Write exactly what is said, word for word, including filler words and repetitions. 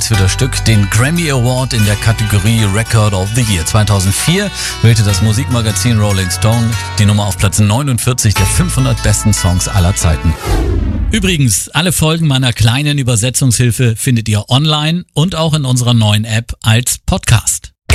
für das Stück den Grammy Award in der Kategorie Record of the Year. zweitausendvier wählte das Musikmagazin Rolling Stone die Nummer auf Platz neunundvierzig der fünfhundert besten Songs aller Zeiten. Übrigens, alle Folgen meiner kleinen Übersetzungshilfe findet ihr online und auch in unserer neuen App als Podcast.